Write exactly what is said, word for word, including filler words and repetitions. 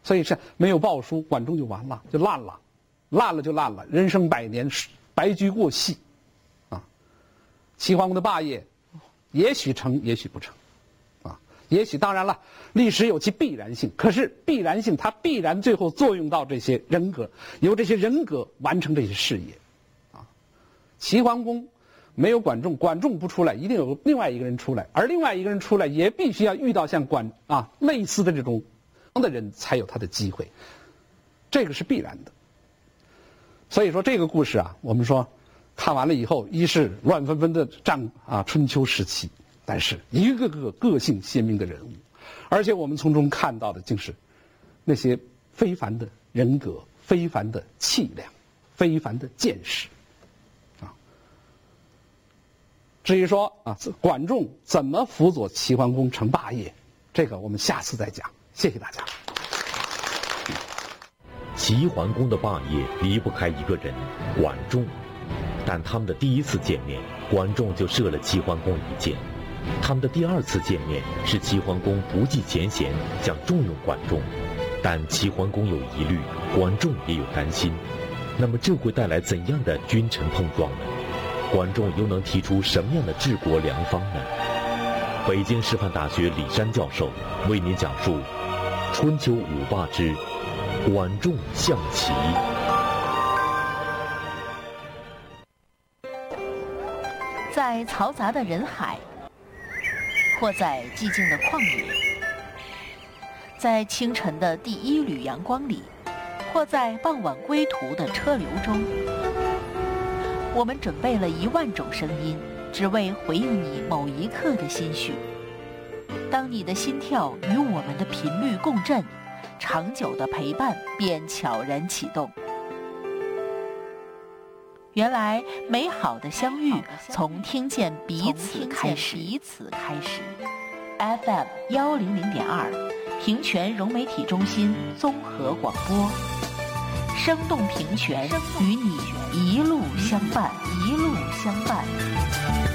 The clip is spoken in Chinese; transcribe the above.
所以是没有报书，管仲就完了，就烂了，烂了就烂了，人生百年，白驹过隙，啊，齐桓公的霸业，也许成，也许不成，啊，也许当然了，历史有其必然性，可是必然性它必然最后作用到这些人格，由这些人格完成这些事业，啊，齐桓公没有管仲，管仲不出来，一定有另外一个人出来，而另外一个人出来也必须要遇到像管啊类似的这种的人才有他的机会，这个是必然的。所以说这个故事啊，我们说看完了以后，一是乱纷纷的战啊春秋时期，但是一个个个性鲜明的人物，而且我们从中看到的竟是那些非凡的人格、非凡的气量、非凡的见识。至于说啊，管仲怎么辅佐齐桓公成霸业，这个我们下次再讲。谢谢大家。 齐桓公的霸业离不开一个人，管仲。但他们的第一次见面，管仲就射了齐桓公一箭。他们的第二次见面是齐桓公不计前嫌，想重用管仲，但齐桓公有疑虑，管仲也有担心。那么这会带来怎样的君臣碰撞呢？管仲又能提出什么样的治国良方呢？北京师范大学李山教授为您讲述春秋五霸之管仲象齐。 在嘈杂的人海，或在寂静的旷野，在清晨的第一缕阳光里，或在傍晚归途的车流中，我们准备了一万种声音，只为回应你某一刻的心绪。当你的心跳与我们的频率共振，长久的陪伴便悄然启动。原来美好的相遇从听见彼此开始。彼此开始。F M 幺零零点二，平泉融媒体中心综合广播，生动平泉，与你一路相伴，一路相伴。